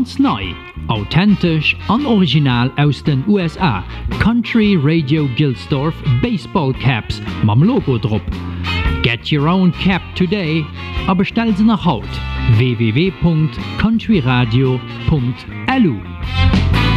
Ganz neu, authentisch und original aus den USA. Country Radio Gilsdorf Baseball Caps mam Logo drauf. Get your own cap today, aber bestell sie nach Haut. www.countryradio.lu